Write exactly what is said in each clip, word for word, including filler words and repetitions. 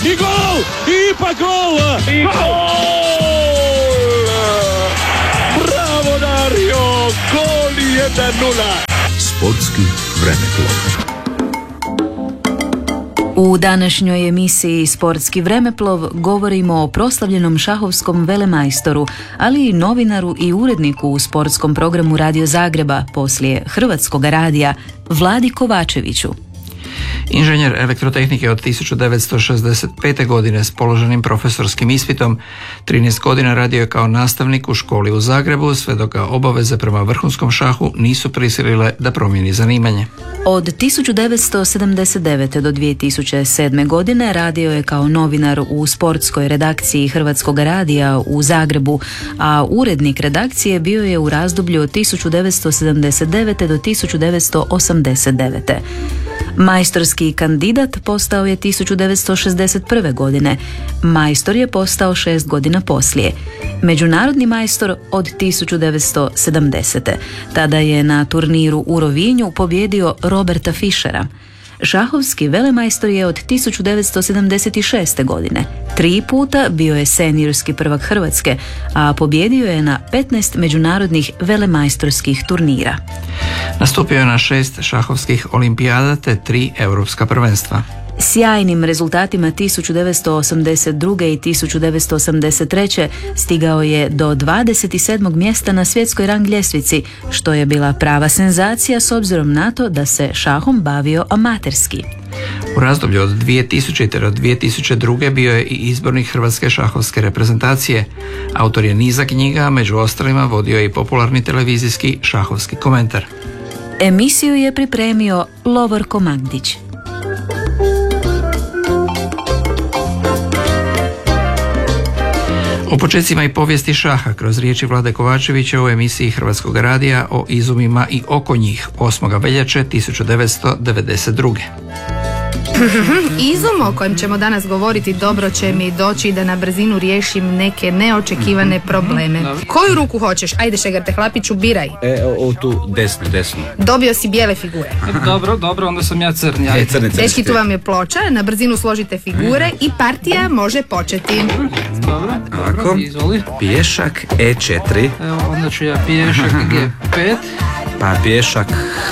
I gol! I ipak gol! I gol! Bravo Dario! Gol jedan nula! Sportski vremeplov. U današnjoj emisiji Sportski vremeplov govorimo o proslavljenom šahovskom velemajstoru, ali i novinaru i uredniku u sportskom programu Radio Zagreba poslije Hrvatskog radija, Vladi Kovačeviću. Inženjer elektrotehnike od tisuću devetsto šezdeset pete. godine s položenim profesorskim ispitom, trinaest godina radio je kao nastavnik u školi u Zagrebu, sve dok ga obaveze prema vrhunskom šahu nisu prisilile da promijeni zanimanje. Od tisuću devetsto sedamdeset devete. do dvije tisuće sedme. godine radio je kao novinar u sportskoj redakciji Hrvatskog radija u Zagrebu, a urednik redakcije bio je u razdoblju od tisuću devetsto sedamdeset devete. do tisuću devetsto osamdeset devete. Majstorski kandidat postao je tisuću devetsto šezdeset prve. godine. Majstor je postao šest godina poslije. Međunarodni majstor od tisuću devetsto sedamdesete. Tada je na turniru u Rovinju pobijedio Roberta Fischera. Šahovski velemajstor je od tisuću devetsto sedamdeset šeste. godine. Tri puta bio je seniorski prvak Hrvatske, a pobjedio je na petnaest međunarodnih velemajstorskih turnira. Nastupio je na šest šahovskih olimpijada te tri europska prvenstva. Sjajnim rezultatima tisuću devetsto osamdeset druge. i tisuću devetsto osamdeset treće. stigao je do dvadeset sedmog mjesta na svjetskoj rang ljestvici, što je bila prava senzacija s obzirom na to da se šahom bavio amaterski. U razdoblju od dvije tisućite. do dvije tisuće druge. bio je i izbornik Hrvatske šahovske reprezentacije. Autor je niza knjiga, među ostalima vodio je i popularni televizijski šahovski komentar. Emisiju je pripremio Lovor Komagdić. O počecima i povijesti šaha kroz riječi Vlade Kovačevića u emisiji Hrvatskog radija o izumima i oko njih osmog veljače tisuću devetsto devedeset druge. Izum o kojem ćemo danas govoriti dobro će mi doći da na brzinu riješim neke neočekivane probleme. Koju ruku hoćeš? Ajde, Šegarte Hlapiću, biraj. E, o, tu desnu, desnu. Dobio si bijele figure. Dobro, dobro, onda sam ja crni. E, crne, crne. Dečki, tu vam je ploča, na brzinu složite figure i partija može početi. Dobro, Ovako, izvoli. pješak E četiri. Evo, onda ću ja pješak G pet. Pa pješak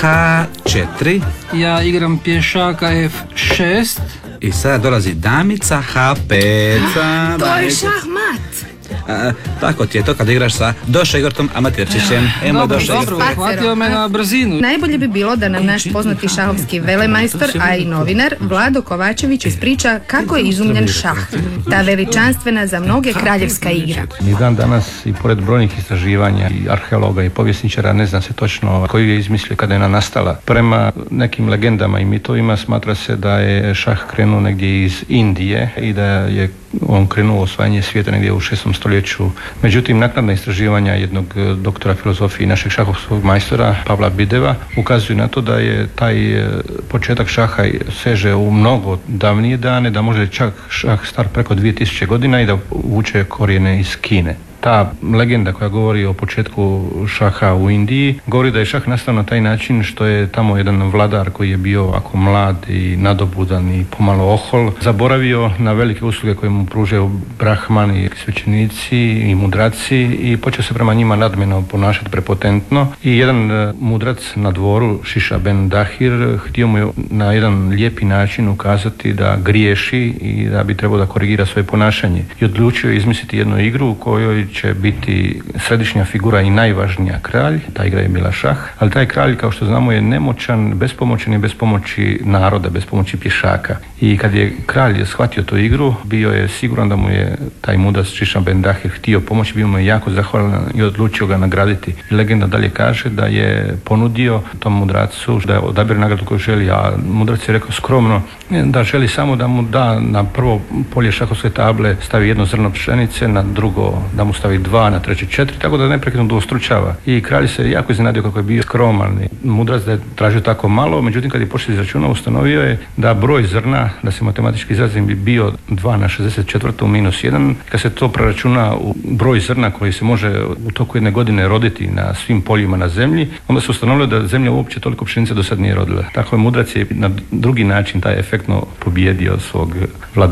H četiri. Ja igram pješaka F šest. I sada dolazi damica H pet. To je šahmat. A, tako ti je to kad igraš sa došegortom amaterčićem. Emo Dobro, došegort. dobro, uhvatio me na brzinu. Najbolje bi bilo da nam naš poznati šahovski velemajstor, a i novinar, Vlado Kovačević ispriča kako je izumljen šah. Ta veličanstvena za mnoge kraljevska igra. Ni dan danas i pored brojnih istraživanja i arheologa i povjesničara ne zna se točno koju je izmislio kada je ona nastala. Prema nekim legendama i mitovima smatra se da je šah krenuo negdje iz Indije i da je on krenuo osvajanje svijeta negdje u šestom stoljeću. Međutim, naknadna istraživanja jednog doktora filozofije i našeg šahovskog majstora Pavla Bideva ukazuju na to da je taj početak šaha seže u mnogo davnije dane, da može čak šah star preko dvije tisuće godina i da vuče korijene iz Kine. Ta legenda koja govori o početku šaha u Indiji govori da je šah nastao na taj način što je tamo jedan vladar koji je bio ovako mlad i nadobudan i pomalo ohol zaboravio na velike usluge koje mu pružaju brahmani, svećenici i mudraci i počeo se prema njima nadmeno ponašati prepotentno i jedan mudrac na dvoru, Šiša ben Dahir, htio mu je na jedan lijepi način ukazati da griješi i da bi trebao da korigira svoje ponašanje i odlučio je izmisliti jednu igru u kojoj će biti središnja figura i najvažnija kralj. Ta igra je bila šah, ali taj kralj, kao što znamo, je nemoćan, bespomoćan i bez pomoći naroda, bez pomoći pješaka. I kad je kralj shvatio tu igru, bio je siguran da mu je taj mudrac Šiša ben Dahir htio pomoći, bio mu je jako zahvalan i odlučio ga nagraditi. I legenda dalje kaže da je ponudio tom mudracu da je odabire nagradu koju želi, a mudrac je rekao skromno da želi samo da mu da na prvo polje šahovske table stavi jedno zrno pšenice, na drugo da mu stavi dva, na treće četiri, tako da neprekidno dvostručava. I kralj se jako iznenadio kako je bio skroman. Mudrac da je tražio tako malo, međutim kad je počeo izračunao, ustanovio je da broj zrna, da se matematički izrazim, bi bio dva na šezdeset četiri minus jedan. Kad se to preračuna u broj zrna koji se može u toku jedne godine roditi na svim poljima na zemlji, onda se ustanovilo da zemlja uopće toliko pšenice do sad nije rodila. Tako je mudrac je na drugi način taj efektno pobjedio svog vladara.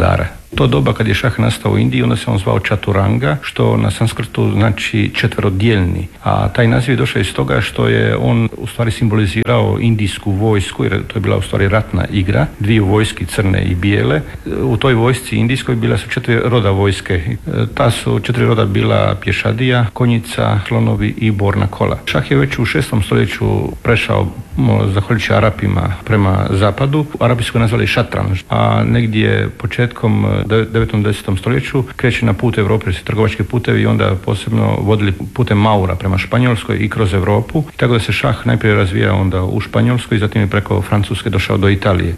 To doba kad je šah nastao u Indiji, onda se on zvao Chaturanga, što na sanskrtu znači četverodjelni. A taj naziv je došao iz toga što je on u stvari simbolizirao indijsku vojsku, jer to je bila u stvari ratna igra, dviju vojski, crne i bijele. U toj vojsci indijskoj bila su četiri roda vojske. Ta su četiri roda bila pješadija, konjica, slonovi i borna kola. Šah je već u šestom stoljeću prešao, zahvaljujući Arapima, prema zapadu. Arapi su ga nazvali šatranž, a negdje početkom devetom desetom stoljeću kreće na put Europe, trgovački putevi, i onda posebno vodili putem Maura prema Španjolskoj i kroz Europu. Tako da se šah najprije razvijao onda u Španjolskoj i zatim je preko Francuske došao do Italije.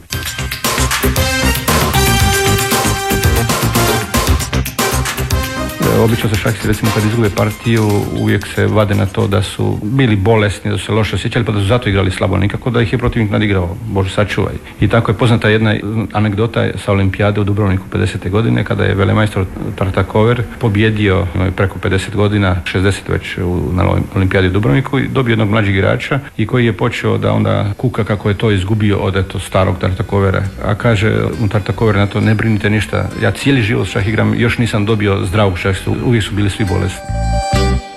Obično se šahisti, recimo kad izgube partiju, uvijek se vade na to da su bili bolesni, da su se loše osjećali, pa da su zato igrali slabo, nikako da ih je protivnik nadigrao, Bože sačuvaj. I tako je poznata jedna anegdota sa olimpijade u Dubrovniku pedesete godine, kada je velemajstor Tartakover pobjedio preko pedeset godina, šezdeset već na olimpijadi u Dubrovniku, i dobio jednog mlađeg igrača i koji je počeo da onda kuka kako je to izgubio od eto starog Tartakovera. A kaže mu Tartakover na to: ne brinite ništa, ja cijeli život šah igram, još nisam dobio zdravog šahistu, uvijek su bili svi bolesni.